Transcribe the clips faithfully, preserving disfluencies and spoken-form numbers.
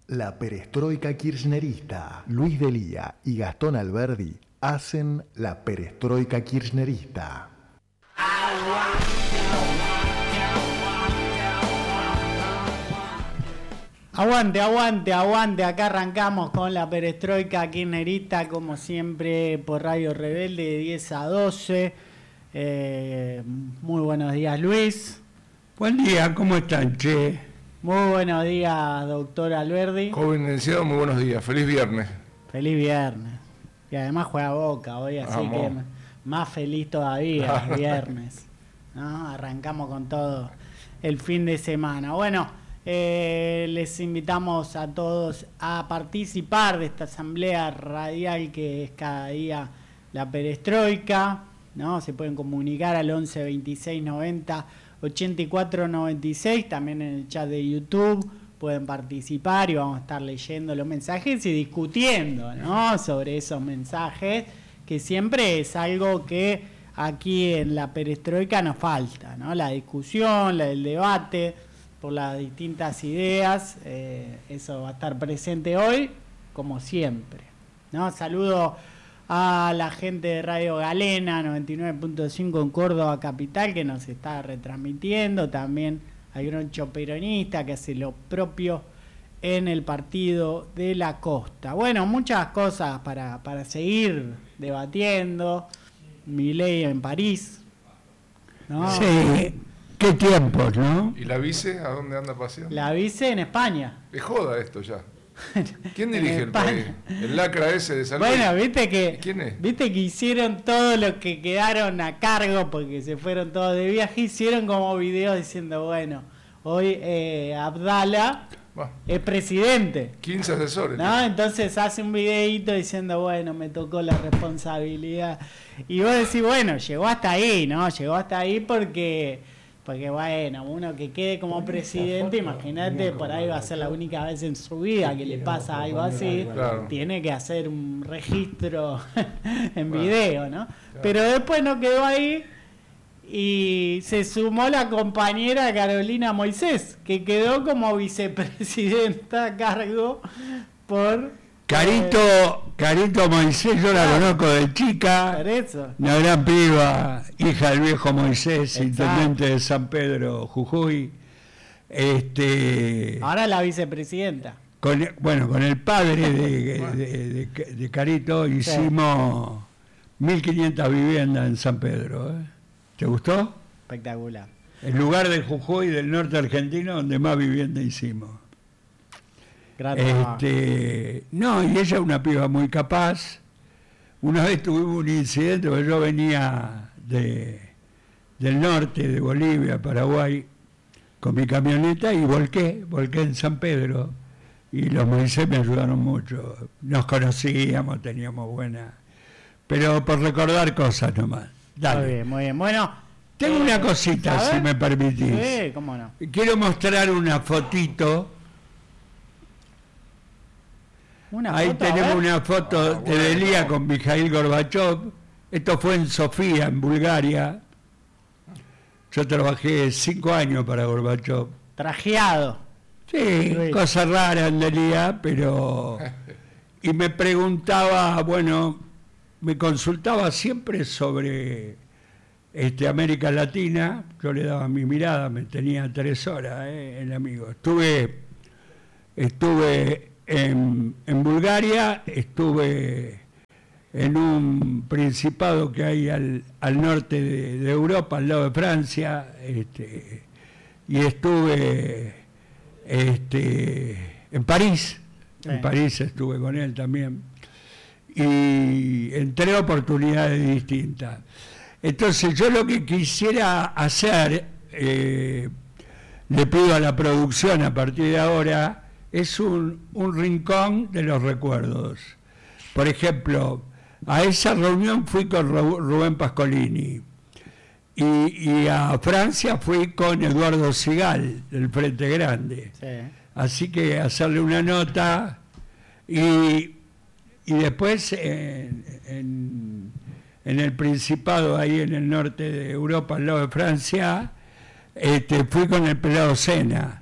La perestroika kirchnerista. Luis Delía y Gastón Alberdi hacen la perestroika kirchnerista. Aguante, aguante, aguante. Acá arrancamos con la perestroika kirchnerista, como siempre, por Radio Rebelde de diez a doce. Eh, muy buenos días, Luis. Buen día, ¿cómo están, che? Muy buenos días, doctor Alberdi. Joven licenciado, muy buenos días. Feliz viernes. Feliz viernes. Y además juega Boca hoy, así Vamos. que más feliz todavía, viernes. ¿No? Arrancamos con todo el fin de semana. Bueno, eh, les invitamos a todos a participar de esta asamblea radial que es cada día la perestroika, ¿no? Se pueden comunicar al once veintiséis noventa ochenta y cuatro noventa y seis, también en el chat de YouTube pueden participar y vamos a estar leyendo los mensajes y discutiendo, ¿no? sobre esos mensajes, que siempre es algo que aquí en la perestroika nos falta, ¿no? La discusión, la, el debate por las distintas ideas, eh, eso va a estar presente hoy, como siempre, ¿no? Saludo a la gente de Radio Galena noventa y nueve punto cinco en Córdoba Capital, que nos está retransmitiendo, también al Groncho Peronista que hace lo propio en el Partido de la Costa. Bueno, muchas cosas para, para seguir debatiendo. Milei en París, ¿no? Sí, qué tiempos, ¿no? ¿Y la vice a dónde anda paseando? La vice en España. Es joda esto ya. ¿Quién dirige el país? El lacra ese de San Luis. Bueno, viste que, ¿quién es? viste que hicieron todos los que quedaron a cargo porque se fueron todos de viaje, hicieron como videos diciendo, bueno, hoy eh, Abdala bueno, es presidente. quince asesores. ¿No? Entonces hace un videíto diciendo, bueno, me tocó la responsabilidad. Y vos decís, bueno, llegó hasta ahí, ¿no? Llegó hasta ahí porque... Porque bueno, uno que quede como presidente, imagínate, por ahí va a ser la única vez en su vida que le pasa algo así, claro. Tiene que hacer un registro en video, ¿no? Pero después no quedó ahí y se sumó la compañera Carolina Moisés, que quedó como vicepresidenta a cargo por... Carito, eh, Carito Moisés, yo la ah, conozco de chica, por eso. Una gran piba, hija del viejo Moisés, exacto. Intendente de San Pedro, Jujuy. Este, Ahora la vicepresidenta. Con, bueno, con el padre de, de, de, de, de Carito hicimos sí. mil quinientas viviendas en San Pedro. ¿eh? ¿Te gustó? Espectacular. El lugar de Jujuy, del norte argentino, donde más vivienda hicimos. Este, no, y ella es una piba muy capaz. Una vez tuvimos un incidente, porque yo venía de, del norte, de Bolivia, Paraguay, con mi camioneta y volqué, volqué en San Pedro. Y los Moisés me ayudaron mucho. Nos conocíamos, teníamos buena... Pero por recordar cosas nomás. Dale. Muy bien, muy bien. Bueno, tengo eh, una cosita, si me permitís. Sí, cómo no. Quiero mostrar una fotito. Una Ahí foto, tenemos una foto ah, de Delía bueno. con Mikhail Gorbachev. Esto fue en Sofía, en Bulgaria. Yo trabajé cinco años para Gorbachev. Trajeado. Sí, sí. Cosa rara en Delía, pero... Y me preguntaba, bueno, me consultaba siempre sobre este, América Latina. Yo le daba mi mirada, me tenía tres horas, eh, el amigo. Estuve... Estuve... En, en Bulgaria, estuve en un principado que hay al, al norte de, de Europa, al lado de Francia, este, y estuve este, en París, sí. en París estuve con él también, y en tres oportunidades distintas. Entonces yo lo que quisiera hacer, eh, le pido a la producción a partir de ahora, es un, un rincón de los recuerdos. Por ejemplo, a esa reunión fui con Rubén Pascolini y, y a Francia fui con Eduardo Sigal, del Frente Grande. Sí. Así que hacerle una nota y, y después en, en, en el Principado, ahí en el norte de Europa, al lado de Francia, este, fui con el pelado Sena.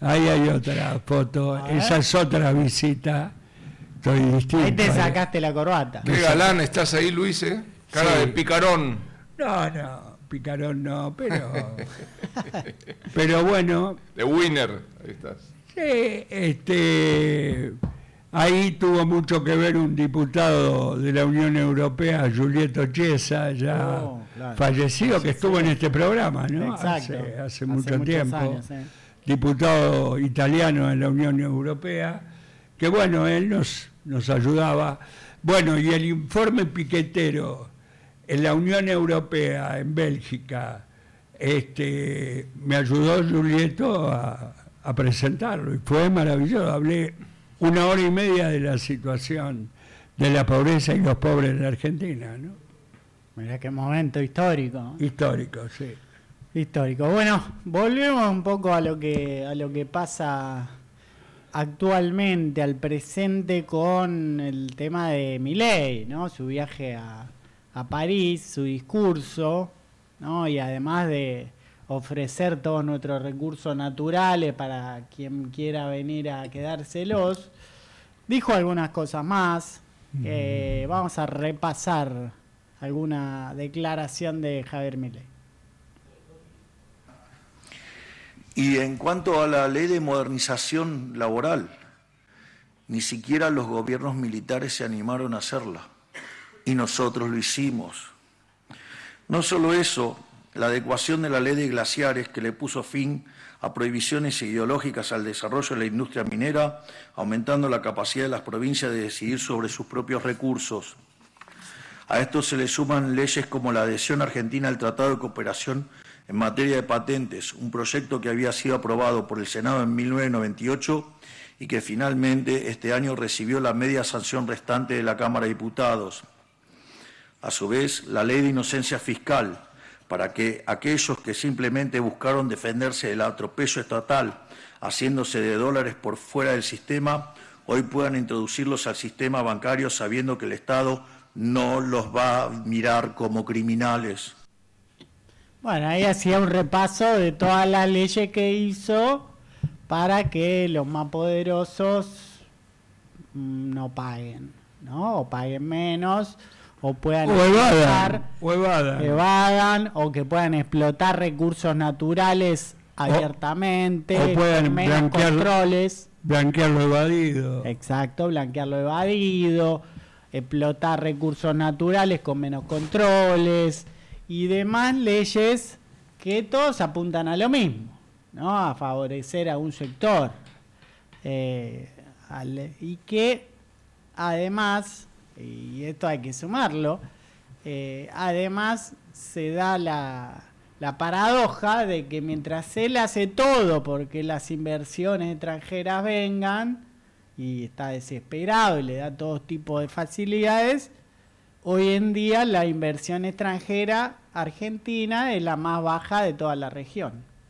Ahí hay otra foto. Esa es otra visita. Estoy distinto. Ahí te sacaste la corbata. Qué galán estás ahí, Luis, ¿eh? Cara sí. de picarón. No, no, picarón no, pero... pero bueno... De winner, ahí estás. Sí, este... Ahí tuvo mucho que ver un diputado de la Unión Europea, Giulietto Chiesa, ya oh, claro. fallecido, que estuvo en este programa, ¿no? Exacto. Hace, hace, hace mucho tiempo. Años, eh. Diputado italiano en la Unión Europea, que bueno, él nos, nos ayudaba. Bueno, y el informe piquetero en la Unión Europea, en Bélgica, este, me ayudó Giulietto a, a presentarlo, y fue maravilloso. Hablé una hora y media de la situación de la pobreza y los pobres en la Argentina, ¿no? Mirá qué momento histórico. Histórico, sí. Histórico. Bueno, volvemos un poco a lo que a lo que pasa actualmente, al presente, con el tema de Milei, ¿no? Su viaje a, a París, su discurso, ¿no? Y además de ofrecer todos nuestros recursos naturales para quien quiera venir a quedárselos, dijo algunas cosas más. Eh, vamos a repasar alguna declaración de Javier Milei. Y en cuanto a la ley de modernización laboral, ni siquiera los gobiernos militares se animaron a hacerla, y nosotros lo hicimos. No solo eso, la adecuación de la ley de glaciares, que le puso fin a prohibiciones ideológicas al desarrollo de la industria minera, aumentando la capacidad de las provincias de decidir sobre sus propios recursos. A esto se le suman leyes como la adhesión argentina al Tratado de Cooperación en materia de patentes, un proyecto que había sido aprobado por el Senado en mil novecientos noventa y ocho y que finalmente este año recibió la media sanción restante de la Cámara de Diputados. A su vez, la ley de inocencia fiscal, para que aquellos que simplemente buscaron defenderse del atropello estatal, haciéndose de dólares por fuera del sistema, hoy puedan introducirlos al sistema bancario sabiendo que el Estado no los va a mirar como criminales. Bueno, ahí hacía un repaso de todas las leyes que hizo para que los más poderosos no paguen, ¿no? O paguen menos, o puedan o evadan, o evadan. evadan, o que puedan explotar recursos naturales abiertamente, o, o puedan menos blanquear, controles. Blanquear lo evadido. Exacto, blanquear lo evadido, explotar recursos naturales con menos controles y demás leyes que todos apuntan a lo mismo, ¿no? A favorecer a un sector. Eh, al, y que además, y esto hay que sumarlo, eh, además se da la, la paradoja de que mientras él hace todo porque las inversiones extranjeras vengan, y está desesperado y le da todo tipo de facilidades, hoy en día la inversión extranjera argentina es la más baja de toda la región.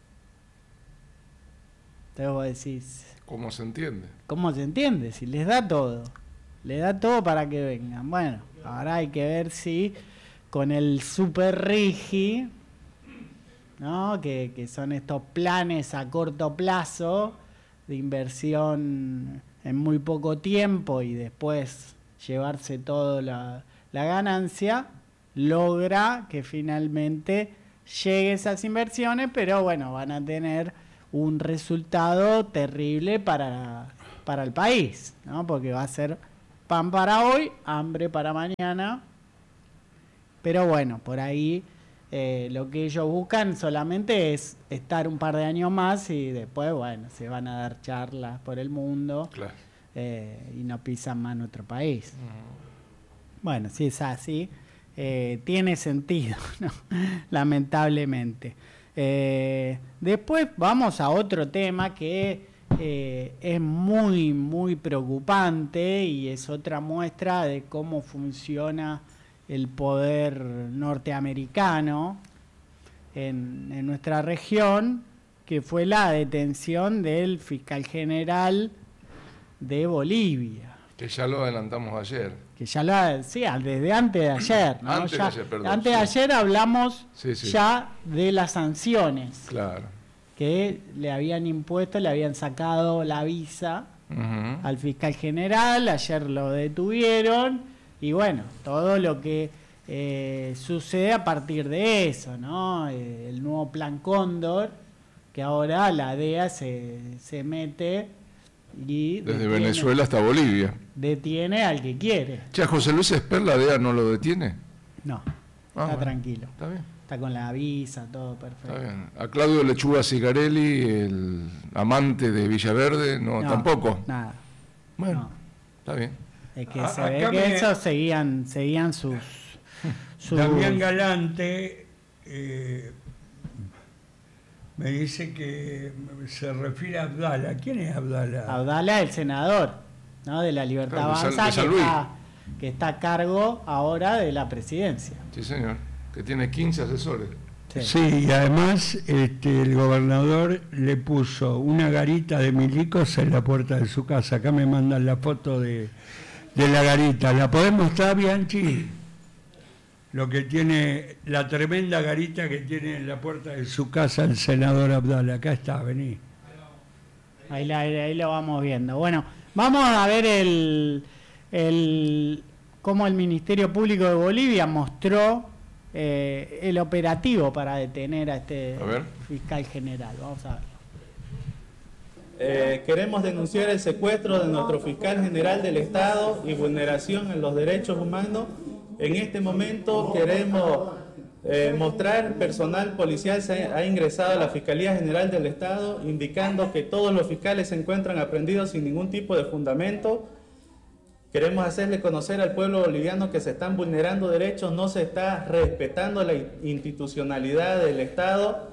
Entonces vos decís... ¿Cómo se entiende? ¿Cómo se entiende? Si les da todo. Les da todo para que vengan. Bueno, ahora hay que ver si con el Super Rigi, ¿no? Que, que son estos planes a corto plazo de inversión en muy poco tiempo y después llevarse toda la, la ganancia, logra que finalmente llegue esas inversiones, pero bueno, van a tener un resultado terrible para, para el país, ¿no? Porque va a ser pan para hoy, hambre para mañana, pero bueno, por ahí eh, lo que ellos buscan solamente es estar un par de años más y después, bueno, se van a dar charlas por el mundo. Claro. Eh, y no pisan más nuestro país. Uh-huh. Bueno, si es así, eh, tiene sentido, ¿no? Lamentablemente. Eh, después vamos a otro tema que eh, es muy, muy preocupante y es otra muestra de cómo funciona el poder norteamericano en, en nuestra región, que fue la detención del fiscal general de Bolivia. Que ya lo adelantamos ayer. Que ya lo, sí, desde antes de ayer, ¿no? Antes ya, de ayer, perdón. Antes de sí. ayer hablamos sí, sí. ya de las sanciones. Claro. que le habían impuesto, le habían sacado la visa Ujú. al fiscal general, ayer lo detuvieron, y bueno, todo lo que eh, sucede a partir de eso, ¿no? Eh, el nuevo plan Cóndor, que ahora la D E A se, se mete y Desde detiene, Venezuela hasta Bolivia. detiene al que quiere. Che, ¿a José Luis Esper la D E A no lo detiene? No, Ah, está bueno. tranquilo. Está bien, Está con la visa, todo perfecto. está bien. A Claudio Lechuga Cigarelli, el amante de Villaverde, no, No, tampoco. Nada. Bueno, No. está bien. Es que A- se ve acá que me- esos seguían, seguían sus... sus Damián Galante eh, me dice que se refiere a Abdala. ¿Quién es Abdala? Abdala, el senador, ¿no? De la Libertad Claro, de San- Avanza, de San que Luis. está, que está a cargo ahora de la presidencia. Sí, señor. Que tiene quince asesores. Sí. Sí, y además este, el gobernador le puso una garita de milicos en la puerta de su casa. Acá me mandan la foto de, de la garita. ¿La podemos mostrar, Bianchi? Lo que tiene, la tremenda garita que tiene en la puerta de su casa el senador Abdala. Acá está, vení. Ahí, la- ahí lo vamos viendo. Bueno, vamos a ver el, el cómo el Ministerio Público de Bolivia mostró eh, el operativo para detener a este A ver. fiscal general. Vamos a ver. Eh, queremos denunciar el secuestro de nuestro fiscal general del Estado y vulneración en los derechos humanos. En este momento queremos eh, mostrar personal policial se ha, ha ingresado a la Fiscalía General del Estado, indicando que todos los fiscales se encuentran aprehendidos sin ningún tipo de fundamento. Queremos hacerle conocer al pueblo boliviano que se están vulnerando derechos, no se está respetando la institucionalidad del Estado.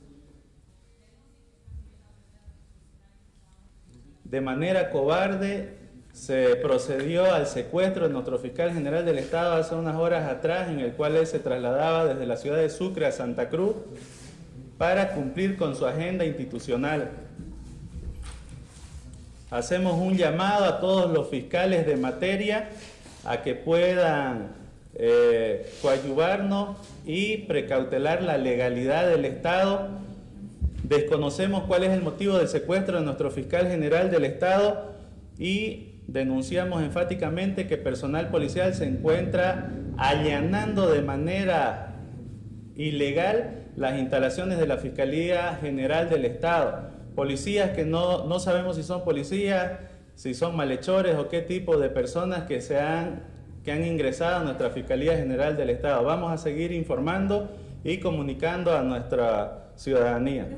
De manera cobarde se procedió al secuestro de nuestro fiscal general del Estado hace unas horas atrás, en el cual él se trasladaba desde la ciudad de Sucre a Santa Cruz para cumplir con su agenda institucional. Hacemos un llamado a todos los fiscales de materia a que puedan eh, coadyuvarnos y precautelar la legalidad del Estado. Desconocemos cuál es el motivo del secuestro de nuestro fiscal general del Estado y denunciamos enfáticamente que personal policial se encuentra allanando de manera ilegal las instalaciones de la Fiscalía General del Estado. Policías que no, no sabemos si son policías, si son malhechores o qué tipo de personas que, se han, que han ingresado a nuestra Fiscalía General del Estado. Vamos a seguir informando y comunicando a nuestra ciudadanía.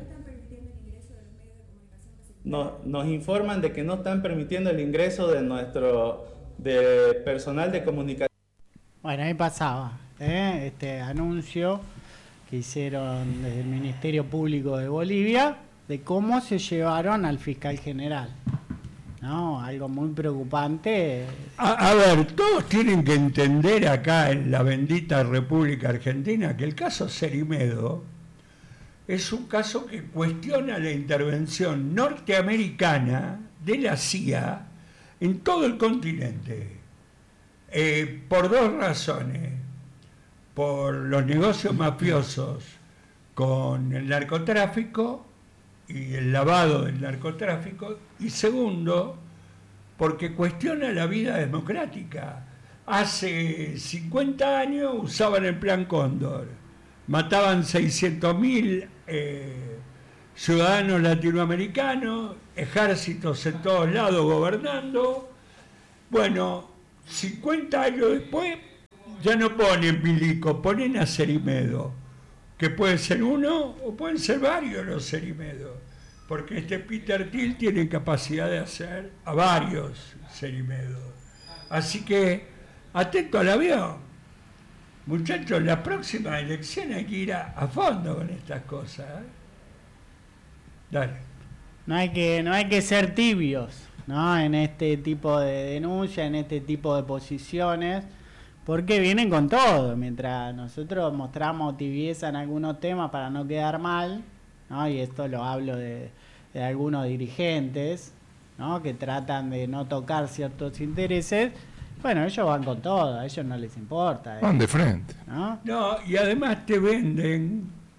Nos, nos informan de que no están permitiendo el ingreso de nuestro de personal de comunicación. Bueno, ahí pasaba ¿eh? este anuncio que hicieron desde el Ministerio Público de Bolivia de cómo se llevaron al fiscal general, ¿no? Algo muy preocupante. A, a ver, todos tienen que entender acá en la bendita República Argentina que el caso Cerimedo es un caso que cuestiona la intervención norteamericana de la C I A en todo el continente, eh, por dos razones: por los negocios mafiosos con el narcotráfico y el lavado del narcotráfico, y segundo, porque cuestiona la vida democrática. Hace cincuenta años usaban el Plan Cóndor, mataban seiscientos mil eh, ciudadanos latinoamericanos, ejércitos en todos lados gobernando. Bueno, cincuenta años después ya no ponen milicos, ponen a Cerimedo, que puede ser uno o pueden ser varios los Cerimedos, porque este Peter Thiel tiene capacidad de hacer a varios Cerimedos. Así que, atento al avión. Muchachos, la próxima elección hay que ir a, a fondo con estas cosas. ¿eh? Dale. No hay que, no hay que ser tibios, ¿no? En este tipo de denuncias, en este tipo de posiciones, porque vienen con todo. Mientras nosotros mostramos tibieza en algunos temas para no quedar mal, ¿no? Y esto lo hablo de, de algunos dirigentes, ¿no? Que tratan de no tocar ciertos intereses. Bueno, ellos van con todo, a ellos no les importa. ¿eh? Van de frente. ¿No? No, y además te venden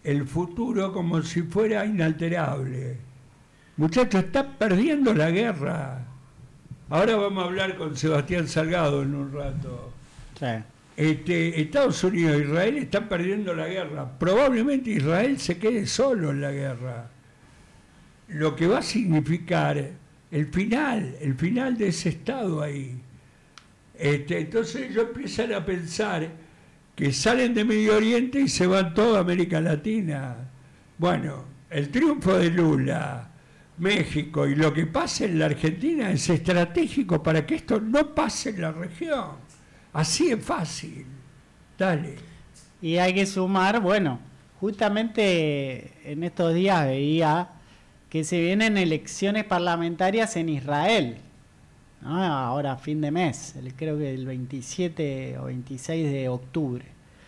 el futuro como si fuera inalterable. Muchachos, está perdiendo la guerra. Ahora vamos a hablar con Sebastián Salgado en un rato. Sí. Este, Estados Unidos e Israel están perdiendo la guerra. Probablemente Israel se quede solo en la guerra. Lo que va a significar el final, el final de ese estado ahí. Este, entonces ellos empiezan a pensar que salen de Medio Oriente y se van toda América Latina. Bueno, el triunfo de Lula, México y lo que pase en la Argentina es estratégico para que esto no pase en la región. Así es fácil. Dale. Y hay que sumar, bueno, justamente en estos días veía que se vienen elecciones parlamentarias en Israel, ¿no? Ahora a fin de mes, el, creo que el veintisiete o veintiséis de octubre.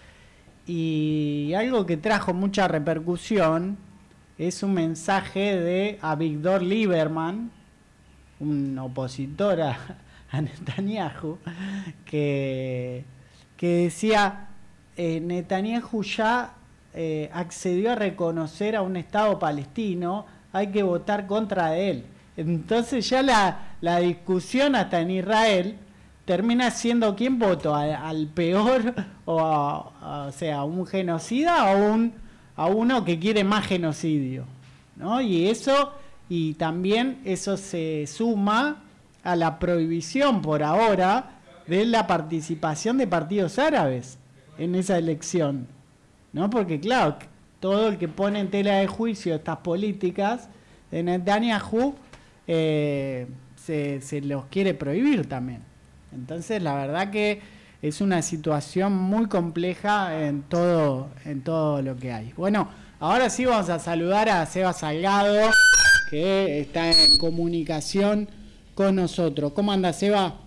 Y algo que trajo mucha repercusión es un mensaje de Avigdor Lieberman, un opositor a, a Netanyahu, que, que decía, eh, Netanyahu ya eh, accedió a reconocer a un Estado palestino, hay que votar contra de él. Entonces ya la, la discusión hasta en Israel termina siendo quién votó, a, al peor, o a, a, o sea, a un genocida o un, a uno que quiere más genocidio, ¿no? Y eso, y también eso se suma a la prohibición por ahora de la participación de partidos árabes en esa elección, ¿no? Porque claro, todo el que pone en tela de juicio estas políticas de Netanyahu eh, se, se los quiere prohibir también. Entonces la verdad que es una situación muy compleja en todo, en todo lo que hay. Bueno, ahora sí vamos a saludar a Seba Salgado, que está en comunicación con nosotros. ¿Cómo anda, Seba?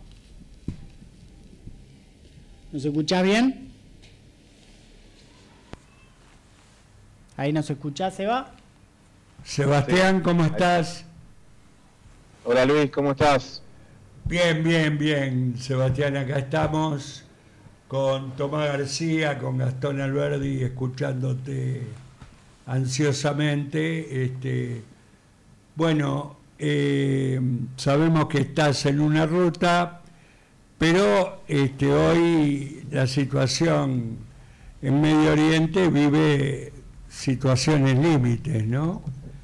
¿Nos escuchás bien? ¿Ahí nos escuchás, Seba? Sebastián, ¿cómo estás? Hola Luis, ¿cómo estás? Bien, bien, bien, Sebastián, acá estamos con Tomás García, con Gastón Alberdi, escuchándote ansiosamente. Este, bueno, eh, sabemos que estás en una ruta, pero este, hoy la situación en Medio Oriente vive situaciones límites, ¿no?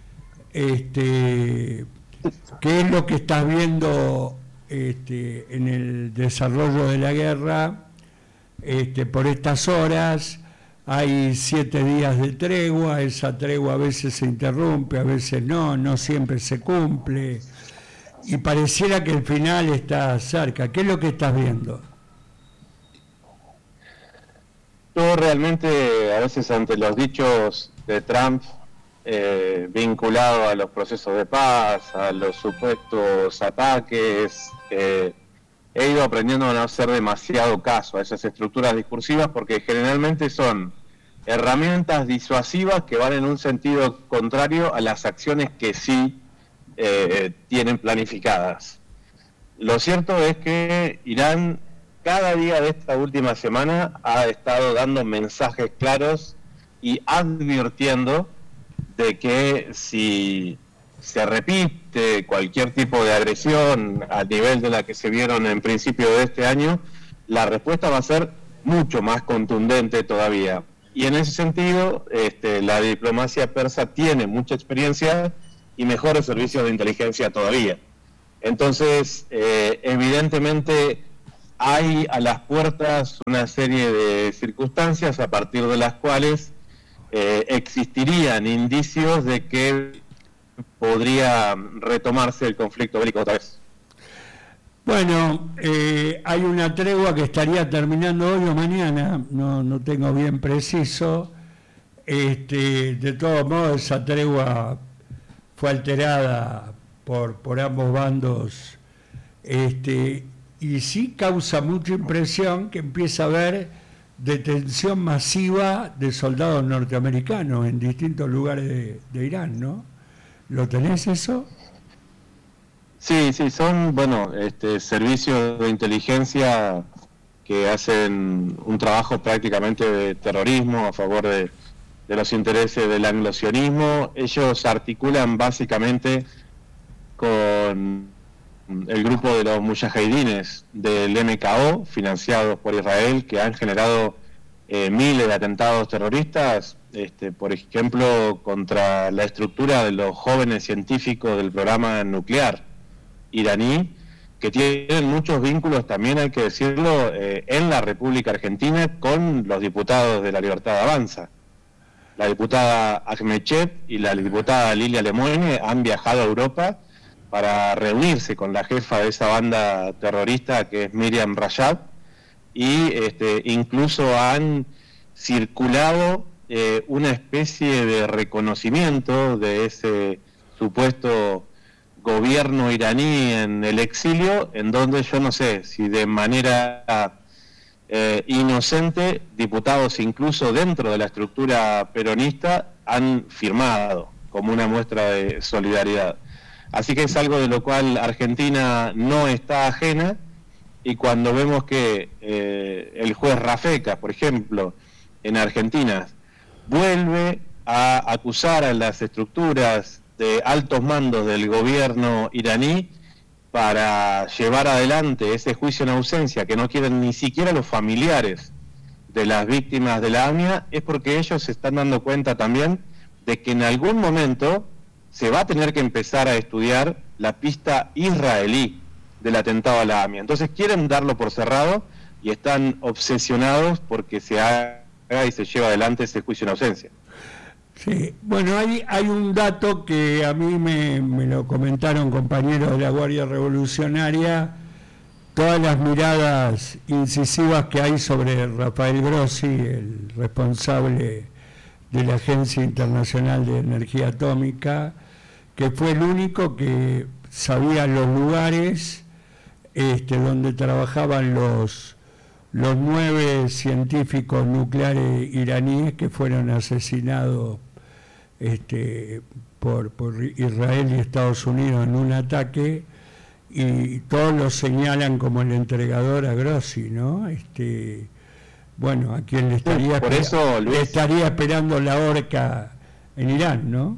Este, ¿qué es lo que estás viendo este, en el desarrollo de la guerra? Este, por estas horas hay siete días de tregua, esa tregua a veces se interrumpe, a veces no, no siempre se cumple, y pareciera que el final está cerca. ¿Qué es lo que estás viendo? Yo realmente, a veces ante los dichos de Trump, eh, vinculado a los procesos de paz, a los supuestos ataques, eh, he ido aprendiendo a no hacer demasiado caso a esas estructuras discursivas, porque generalmente son herramientas disuasivas que van en un sentido contrario a las acciones que sí eh, tienen planificadas. Lo cierto es que Irán cada día de esta última semana ha estado dando mensajes claros y advirtiendo de que si se repite cualquier tipo de agresión a nivel de la que se vieron en principio de este año, la respuesta va a ser mucho más contundente todavía. Y en ese sentido, este, la diplomacia persa tiene mucha experiencia y mejores servicios de inteligencia todavía. Entonces, eh, evidentemente, hay a las puertas una serie de circunstancias a partir de las cuales eh, existirían indicios de que podría retomarse el conflicto bélico otra vez. Bueno, eh, hay una tregua que estaría terminando hoy o mañana, no, no tengo bien preciso. Este, de todos modos, esa tregua fue alterada por, por ambos bandos, este, y sí causa mucha impresión que empieza a haber detención masiva de soldados norteamericanos en distintos lugares de, de Irán, ¿no? ¿Lo tenés eso? Sí, sí, son, bueno, este, servicios de inteligencia que hacen un trabajo prácticamente de terrorismo a favor de, de los intereses del anglosionismo. Ellos articulan básicamente con el grupo de los mujahidines del M K O, financiados por Israel, que han generado eh, miles de atentados terroristas, este, por ejemplo, contra la estructura de los jóvenes científicos del programa nuclear iraní, que tienen muchos vínculos, también hay que decirlo, eh, en la República Argentina con los diputados de La Libertad Avanza. La diputada Ahmedchet y la diputada Lilia Lemoine han viajado a Europa para reunirse con la jefa de esa banda terrorista, que es Miriam Rajab, y este, incluso han circulado eh, una especie de reconocimiento de ese supuesto gobierno iraní en el exilio, en donde yo no sé si de manera eh, inocente diputados incluso dentro de la estructura peronista han firmado como una muestra de solidaridad. Así que es algo de lo cual Argentina no está ajena, y cuando vemos que eh, el juez Rafecas, por ejemplo, en Argentina, vuelve a acusar a las estructuras de altos mandos del gobierno iraní para llevar adelante ese juicio en ausencia que no quieren ni siquiera los familiares de las víctimas de la AMIA, es porque ellos se están dando cuenta también de que en algún momento se va a tener que empezar a estudiar la pista israelí del atentado a la AMIA. Entonces quieren darlo por cerrado y están obsesionados porque se haga y se lleva adelante ese juicio en ausencia. Sí, bueno, hay, hay un dato que a mí me, me lo comentaron compañeros de la Guardia Revolucionaria, todas las miradas incisivas que hay sobre Rafael Grossi, el responsable de la Agencia Internacional de Energía Atómica, que fue el único que sabía los lugares este, donde trabajaban los, los nueve científicos nucleares iraníes que fueron asesinados este, por, por Israel y Estados Unidos en un ataque, y todos lo señalan como el entregador a Grossi, ¿no? Este, bueno, a quien le estaría, por eso, Luis, le estaría esperando la horca en Irán, ¿no?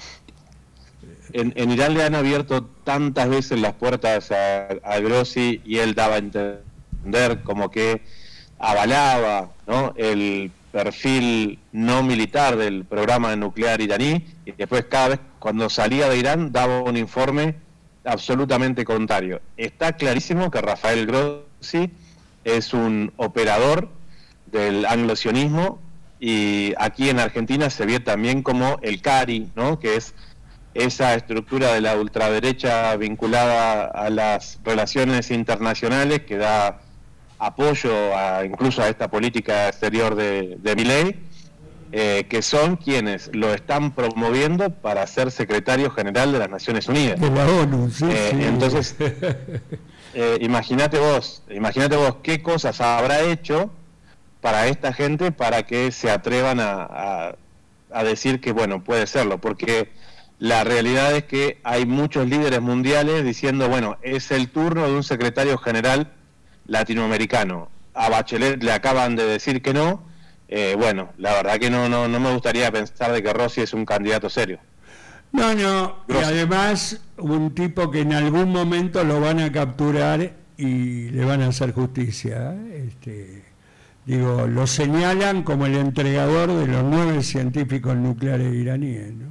En, en Irán le han abierto tantas veces las puertas a, a Grossi, y él daba a entender como que avalaba, ¿no?, el perfil no militar del programa nuclear iraní, y después cada vez cuando salía de Irán daba un informe absolutamente contrario. Está clarísimo que Rafael Grossi es un operador del anglosionismo, y aquí en Argentina se ve también como el CARI, ¿no?, que es esa estructura de la ultraderecha vinculada a las relaciones internacionales, que da apoyo a, incluso a esta política exterior de, de Milei, eh, que son quienes lo están promoviendo para ser secretario general de las Naciones Unidas. De la ONU, sí, eh, sí. Entonces, eh, imagínate vos, imagínate vos qué cosas habrá hecho para esta gente para que se atrevan a, a, a decir que, bueno, puede serlo, porque la realidad es que hay muchos líderes mundiales diciendo, bueno, es el turno de un secretario general latinoamericano. A Bachelet le acaban de decir que no. Eh, bueno, la verdad que no, no, no me gustaría pensar de que Rossi es un candidato serio. No, no, y además un tipo que en algún momento lo van a capturar y le van a hacer justicia. Este, digo, lo señalan como el entregador de los nueve científicos nucleares iraníes, ¿no?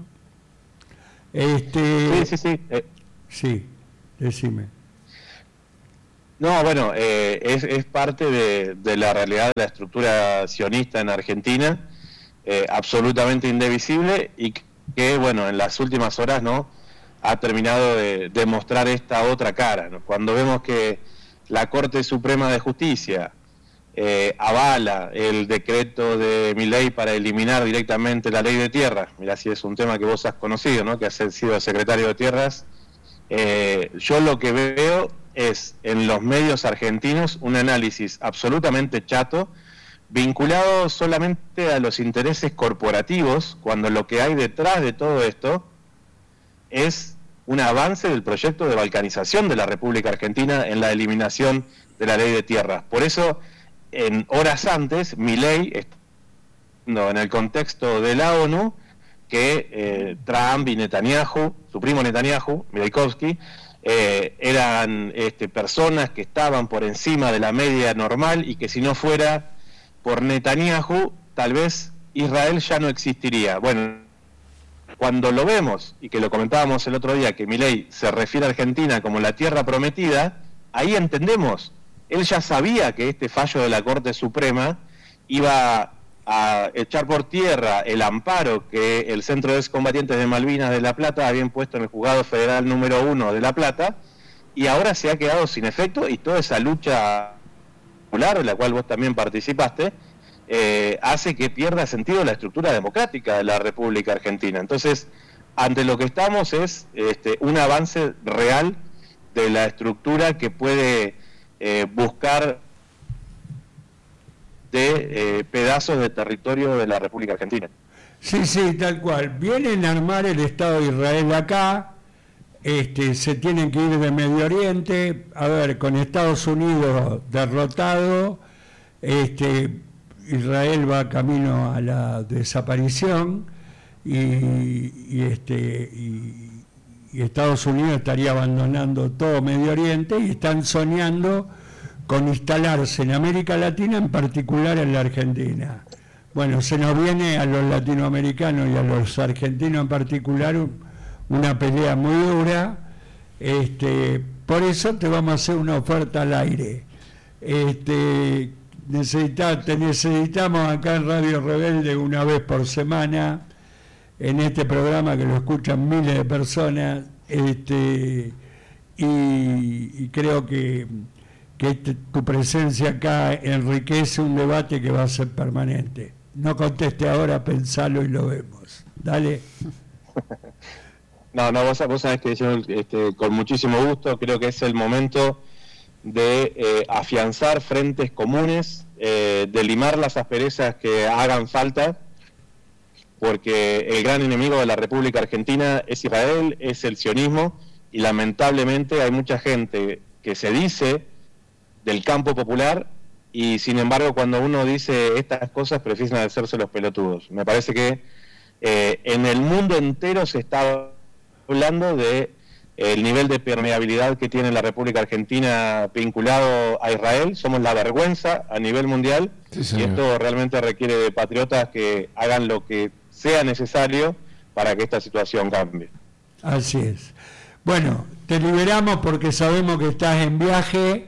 Este, sí, sí, sí. Eh. Sí, decime. No, bueno, eh, es, es parte de, de la realidad de la estructura sionista en Argentina, eh, absolutamente indivisible, y que, bueno, en las últimas horas, ¿no?, ha terminado de, de mostrar esta otra cara, ¿no? Cuando vemos que la Corte Suprema de Justicia eh, avala el decreto de Milei para eliminar directamente la ley de tierras, mirá si es un tema que vos has conocido, ¿no?, que has sido secretario de Tierras, eh, yo lo que veo es en los medios argentinos un análisis absolutamente chato, vinculado solamente a los intereses corporativos, cuando lo que hay detrás de todo esto es un avance del proyecto de balcanización de la República Argentina en la eliminación de la ley de tierras. Por eso, en horas antes, Milei en el contexto de la ONU que eh, Trump y Netanyahu, su primo Netanyahu, Milaikovsky, eh, eran este, personas que estaban por encima de la media normal y que si no fuera por Netanyahu, tal vez Israel ya no existiría. Bueno, cuando lo vemos, y que lo comentábamos el otro día, que Milei se refiere a Argentina como la tierra prometida, ahí entendemos, él ya sabía que este fallo de la Corte Suprema iba a echar por tierra el amparo que el Centro de Excombatientes de Malvinas de La Plata había impuesto en el Juzgado Federal número uno de La Plata, y ahora se ha quedado sin efecto, y toda esa lucha popular, en la cual vos también participaste, eh, hace que pierda sentido la estructura democrática de la República Argentina. Entonces, ante lo que estamos es este, un avance real de la estructura que puede eh, buscar de eh, pedazos de territorio de la República Argentina. Sí, sí, tal cual. Vienen a armar el Estado de Israel acá, este, se tienen que ir de Medio Oriente, a ver, con Estados Unidos derrotado, este, Israel va camino a la desaparición y, y, este, y, y Estados Unidos estaría abandonando todo Medio Oriente y están soñando con instalarse en América Latina, en particular en la Argentina. Bueno, se nos viene a los latinoamericanos y a los argentinos en particular una pelea muy dura, este, por eso te vamos a hacer una oferta al aire. Este, necesita, te necesitamos acá en Radio Rebelde una vez por semana, en este programa que lo escuchan miles de personas, este, y, y creo que que este, tu presencia acá enriquece un debate que va a ser permanente. No conteste ahora, pensalo y lo vemos. Dale. No, no, vos, vos sabés que yo, este, con muchísimo gusto, creo que es el momento de eh, afianzar frentes comunes, eh, de limar las asperezas que hagan falta, porque el gran enemigo de la República Argentina es Israel, es el sionismo, y lamentablemente hay mucha gente que se dice del campo popular y sin embargo cuando uno dice estas cosas prefieren hacerse los pelotudos. Me parece que eh, en el mundo entero se está hablando de eh, el nivel de permeabilidad que tiene la República Argentina vinculado a Israel. Somos la vergüenza a nivel mundial, sí, y esto realmente requiere de patriotas que hagan lo que sea necesario para que esta situación cambie. Así es. Bueno, te liberamos porque sabemos que estás en viaje.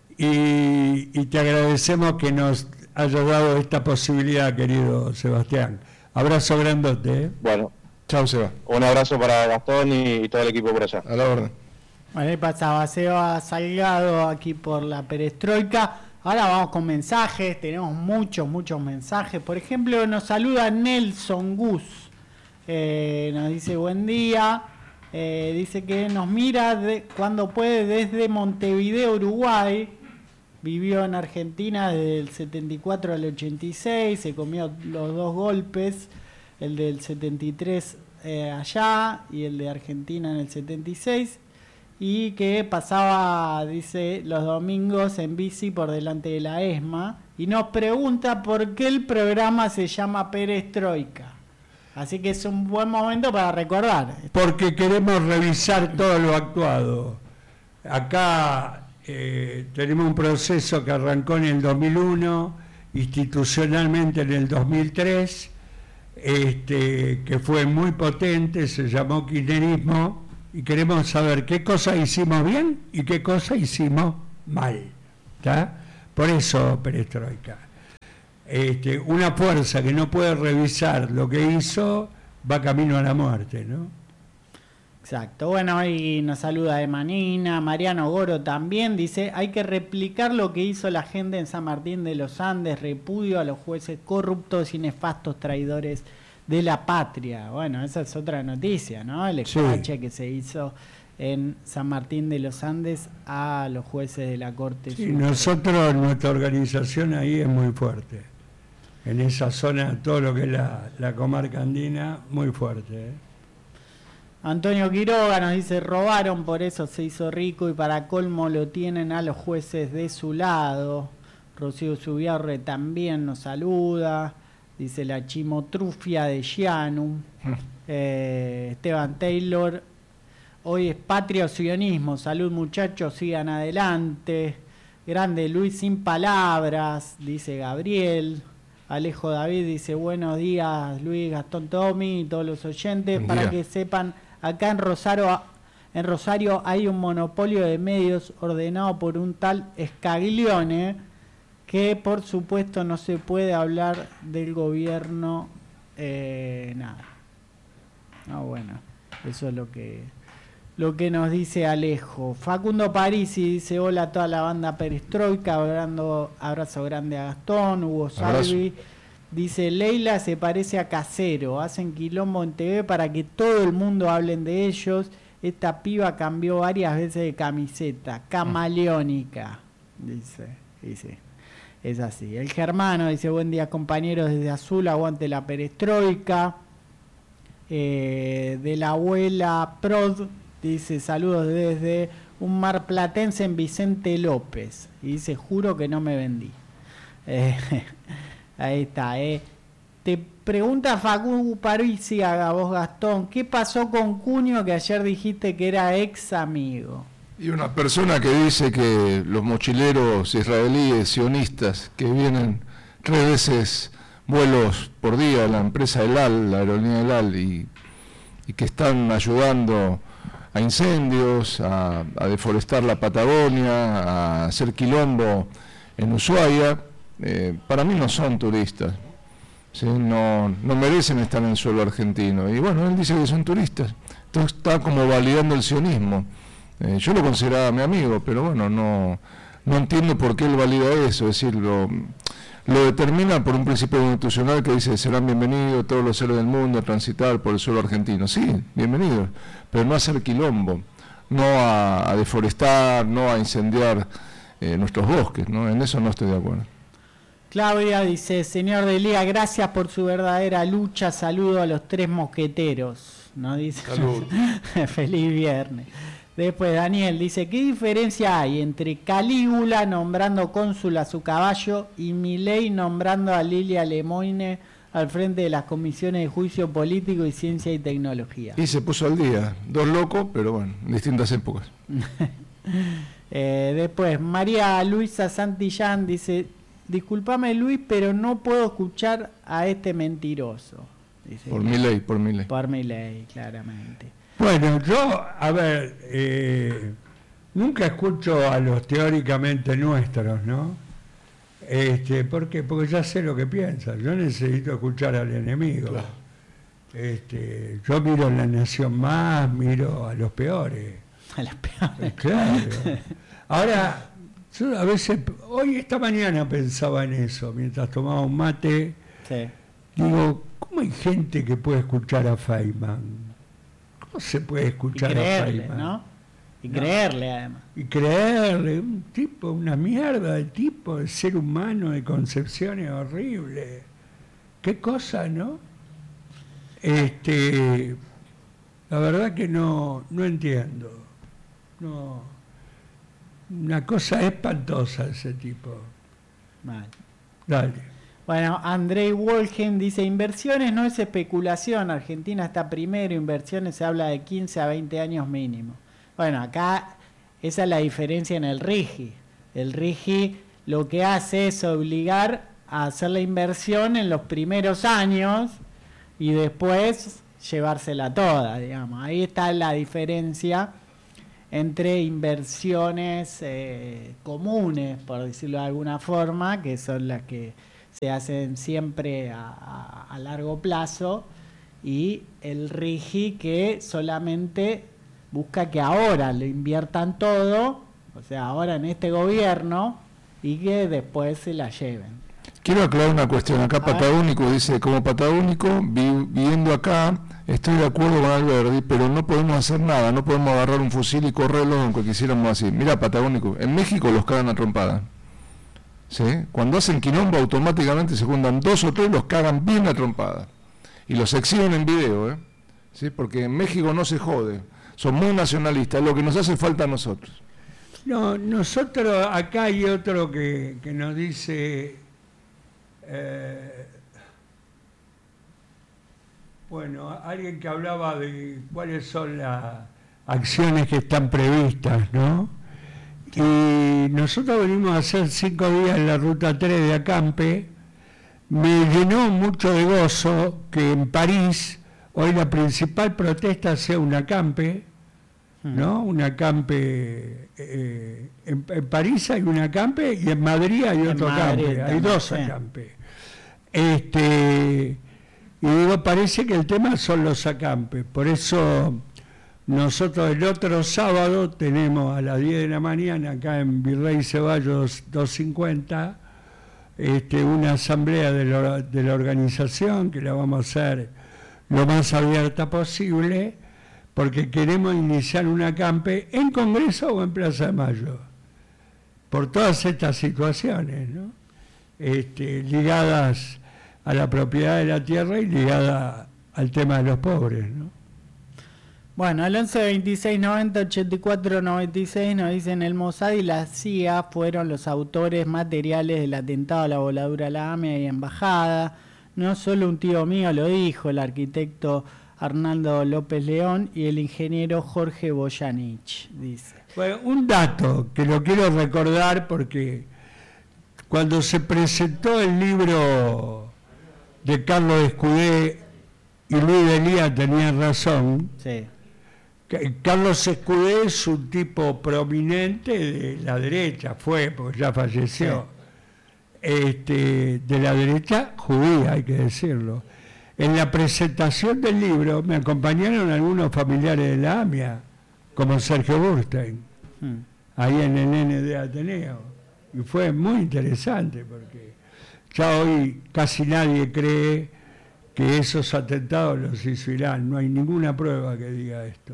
Y, y te agradecemos que nos hayas dado esta posibilidad, querido Sebastián. Abrazo grandote. ¿eh? Bueno, chao, Seba. Un abrazo para Gastón y, y todo el equipo por allá. A la orden. Bueno, ahí pasaba Seba Salgado aquí por la Perestroika. Ahora vamos con mensajes. Tenemos muchos, muchos mensajes. Por ejemplo, nos saluda Nelson Gus. Eh, nos dice buen día. Eh, dice que nos mira de, cuando puede desde Montevideo, Uruguay. Vivió en Argentina desde el setenta y cuatro al ochenta y seis, se comió los dos golpes, el del setenta y tres eh, allá y el de Argentina en el setenta y seis, y que pasaba, dice, los domingos en bici por delante de la ESMA, y nos pregunta por qué el programa se llama Perestroika. Así que es un buen momento para recordar. Porque queremos revisar todo lo actuado. Acá Eh, tenemos un proceso que arrancó en el dos mil uno, institucionalmente en el dos mil tres, este, que fue muy potente, se llamó kirchnerismo, y queremos saber qué cosas hicimos bien y qué cosas hicimos mal. ¿Tá? Por eso Perestroika. Este, una fuerza que no puede revisar lo que hizo va camino a la muerte, ¿no? Exacto, bueno, y nos saluda Emanina, Mariano Goro también, dice, hay que replicar lo que hizo la gente en San Martín de los Andes, repudio a los jueces corruptos y nefastos traidores de la patria. Bueno, esa es otra noticia, ¿no? El escrache sí. que se hizo en San Martín de los Andes a los jueces de la Corte sí, Suprema. Nosotros, nuestra organización ahí es muy fuerte, en esa zona, todo lo que es la, la comarca andina, muy fuerte, ¿eh? Antonio Quiroga nos dice, robaron, por eso se hizo rico y para colmo lo tienen a los jueces de su lado. Rocío Subiarre también nos saluda. dice la chimotrufia de Gianum. Eh, Esteban Taylor, hoy es patria o sionismo, salud muchachos, sigan adelante. Grande Luis sin palabras, dice Gabriel. Alejo David dice buenos días Luis, Gastón, Tommy y todos los oyentes. Para que sepan, acá en Rosario, en Rosario hay un monopolio de medios ordenado por un tal Scaglione, que por supuesto no se puede hablar del gobierno, eh, nada. No, bueno, eso es lo que lo que nos dice Alejo. Facundo Parisi dice hola a toda la banda Perestroika, hablando, abrazo grande a Gastón. Hugo Salvi dice Leila se parece a Casero, hacen quilombo en T V para que todo el mundo hablen de ellos. Esta piba cambió varias veces de camiseta, camaleónica, dice, dice. Es así. El Germano dice buen día compañeros desde Azul, aguante la Perestroika. Eh, de la abuela Prod dice saludos desde un marplatense en Vicente López y dice juro que no me vendí. Eh, ahí está. Eh. Te pregunta Facu Parisi a vos Gastón, ¿qué pasó con Cunio que ayer dijiste que era ex amigo? Y una persona que dice que los mochileros israelíes sionistas que vienen tres veces vuelos por día, la empresa El Al, la aerolínea El Al, y, y que están ayudando a incendios, a, a deforestar la Patagonia, a hacer quilombo en Ushuaia, eh, para mí no son turistas, ¿sí? no, no merecen estar en suelo argentino. Y bueno, él dice que son turistas, entonces está como validando el sionismo. Eh, yo lo consideraba mi amigo, pero bueno, no, no entiendo por qué él valida eso, es decir, lo, lo determina por un principio constitucional que dice serán bienvenidos todos los seres del mundo a transitar por el suelo argentino. Sí, bienvenidos, pero no a hacer quilombo, no a, a deforestar, no a incendiar eh, nuestros bosques, ¿no? En eso no estoy de acuerdo. Claudia dice, señor Delía, gracias por su verdadera lucha, saludo a los tres mosqueteros, ¿no? Dice, salud. Feliz viernes. Después Daniel dice, ¿qué diferencia hay entre Calígula nombrando cónsul a su caballo y Milei nombrando a Lilia Lemoine al frente de las comisiones de juicio político y ciencia y tecnología? Y se puso al día, dos locos, pero bueno, en distintas épocas. eh, después María Luisa Santillán dice, discúlpame Luis, pero no puedo escuchar a este mentiroso. Dice, por Milei, por Milei. Por Milei, claramente. Bueno, yo, a ver, eh, nunca escucho a los teóricamente nuestros, ¿no? Este, ¿por qué? Porque ya sé lo que piensan. Yo necesito escuchar al enemigo. Claro. Este, yo miro a La Nación Más, miro a los peores. A los peores. Claro. Ahora, yo a veces, hoy, esta mañana pensaba en eso, mientras tomaba un mate. Sí. Digo, ¿cómo hay gente que puede escuchar a Feynman? ¿Cómo se puede escuchar y creerle, a Feynman? ¿no? Y ¿no? creerle, además. Y creerle, un tipo, una mierda de tipo, de ser humano, de concepciones horribles. Qué cosa, ¿no? Este, la verdad que no, no entiendo. No, una cosa espantosa ese tipo. Mal. Dale. Bueno, Andrei Wolgen dice, inversiones no es especulación, Argentina está primero, inversiones se habla de quince a veinte años mínimo. Bueno, acá esa es la diferencia en el RIGI. El RIGI lo que hace es obligar a hacer la inversión en los primeros años y después llevársela toda, digamos. Ahí está la diferencia entre inversiones eh, comunes, por decirlo de alguna forma, que son las que se hacen siempre a, a, a largo plazo, y el RIGI que solamente busca que ahora lo inviertan todo, o sea, ahora en este gobierno, y que después se la lleven. Quiero aclarar una cuestión. Acá Patagónico dice, como Patagónico, vi, viviendo acá, estoy de acuerdo con Alberdi, pero no podemos hacer nada, no podemos agarrar un fusil y correrlo aunque quisiéramos así. Mira, Patagónico, en México los cagan a trompada. ¿Sí? Cuando hacen quilombo automáticamente se juntan dos o tres y los cagan bien a trompada. Y los exhiben en video, ¿eh? ¿Sí? Porque en México no se jode. Son muy nacionalistas, lo que nos hace falta a nosotros. No, nosotros, acá hay otro que, que nos dice, eh, Bueno, alguien que hablaba de cuáles son las acciones que están previstas, ¿no? Y nosotros venimos a hacer cinco días en la ruta tres de acampe. Me llenó mucho de gozo que en París hoy la principal protesta sea un acampe, ¿no? Un acampe, eh, en, en París hay un acampe y en Madrid hay otro acampe, hay dos acampes. Este, y digo, parece que el tema son los acampes, por eso nosotros el otro sábado tenemos a las diez de la mañana acá en Virrey Ceballos doscientos cincuenta este, una asamblea de, lo, de la organización que la vamos a hacer lo más abierta posible porque queremos iniciar un acampe en Congreso o en Plaza de Mayo por todas estas situaciones, ¿no? Este, ligadas a la propiedad de la tierra y ligadas al tema de los pobres, ¿no? Bueno, el once veintiséis noventa ochenta y cuatro noventa y seis nos dicen el Mossad y la C I A fueron los autores materiales del atentado a la voladura de la AMIA y embajada. No solo un tío mío lo dijo, el arquitecto Arnaldo López León y el ingeniero Jorge Boyanich, dice. Bueno, un dato que lo quiero recordar porque cuando se presentó el libro de Carlos Escudé y Luis Delía tenía razón. Sí. Carlos Escudé es un tipo prominente de la derecha, fue, porque ya falleció, sí. este, de la derecha judía, hay que decirlo. En la presentación del libro me acompañaron algunos familiares de la AMIA, como Sergio Burstein, hmm. ahí en el N D Ateneo. Y fue muy interesante, porque ya hoy casi nadie cree que esos atentados los hizo Irán, no hay ninguna prueba que diga esto.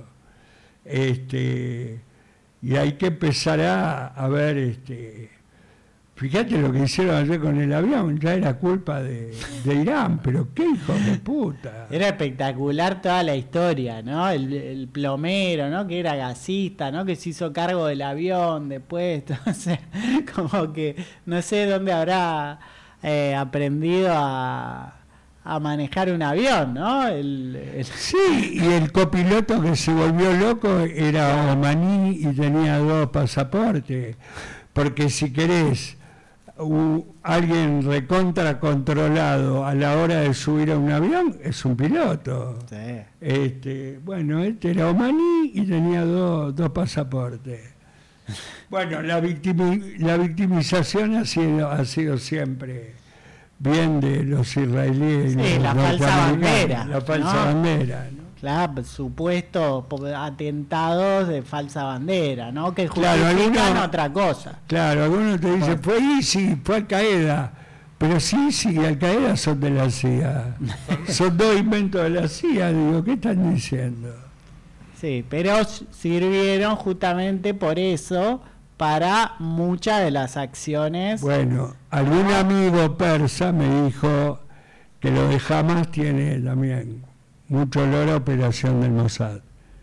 Este, y hay que empezar a, a ver, este, fíjate lo que hicieron ayer con el avión, ya era culpa de, de Irán, pero qué hijo de puta. Era espectacular toda la historia, ¿no? El, el plomero, ¿no? Que era gasista, ¿no? Que se hizo cargo del avión después, entonces, como que no sé dónde habrá eh, aprendido a... a manejar un avión, ¿no? El, el... Sí, y el copiloto que se volvió loco era omaní y tenía dos pasaportes, porque si querés uh, alguien recontra controlado a la hora de subir a un avión, es un piloto. Sí. Este, bueno, este era omaní y tenía dos, dos pasaportes. Bueno, la, victimi, la victimización ha sido, ha sido siempre... bien de los israelíes. Sí, los, la los falsa bandera. La falsa ¿no? bandera, ¿no? Claro, supuestos atentados de falsa bandera, ¿no? Que justifican claro, otra cosa. Claro, algunos te dicen, fue ISIS, fue Al-Qaeda. Pero sí, sí, Al-Qaeda son de la C I A. Son dos inventos de la C I A. Digo, ¿qué están diciendo? Sí, pero sirvieron justamente por eso para muchas de las acciones. Bueno, algún amigo persa me dijo que lo de Hamas tiene también mucho olor a operación del Mossad.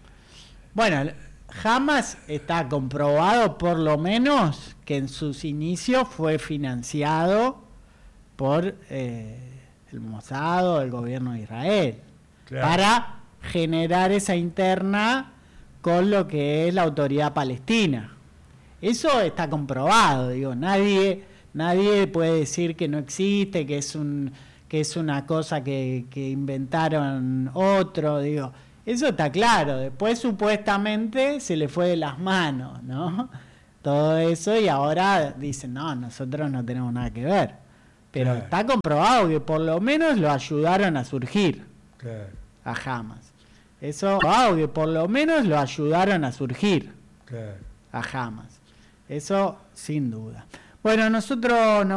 Bueno, Hamas está comprobado por lo menos que en sus inicios fue financiado por eh, el Mossad o el gobierno de Israel, claro, para generar esa interna con lo que es la autoridad palestina. Eso está comprobado, digo, nadie nadie puede decir que no existe, que es un que es una cosa que, que inventaron otro, digo, eso está claro. Después supuestamente se le fue de las manos, ¿no? Todo eso, y ahora dicen, no, nosotros no tenemos nada que ver. Pero claro, está comprobado que por lo menos lo ayudaron a surgir, claro, a Hamas. Eso, comprobado que por lo menos lo ayudaron a surgir, claro, a Hamas. Eso sin duda. Bueno, nosotros no